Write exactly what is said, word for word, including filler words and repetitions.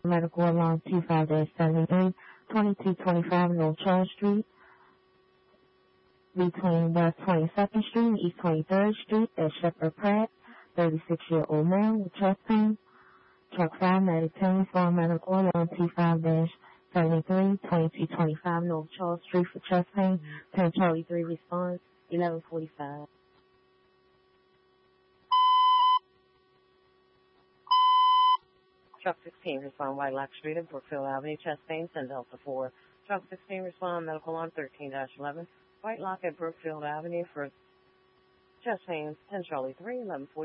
Medical along two five seventy-three, twenty-two twenty-five North Charles Street, between West twenty-second Street and East twenty-third Street at Shepherd Pratt, thirty-six-year-old man with chest pain. Truck five ninety-ten respond medical along two five seventy-three, twenty-two twenty-five North Charles Street for chest pain. ten Charlie three response, eleven forty-five. Truck sixteen respond White Lock Street at Brookfield Avenue, chest pain, send Delta four. Truck sixteen respond medical on thirteen eleven, White Lock at Brookfield Avenue for chest pain, ten Charlie three, eleven forty-five.